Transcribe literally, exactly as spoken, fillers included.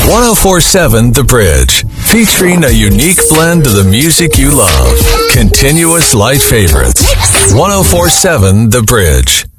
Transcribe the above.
ten forty-seven The Bridge, featuring a unique blend of the music you love. Continuous light favorites. ten forty-seven The Bridge.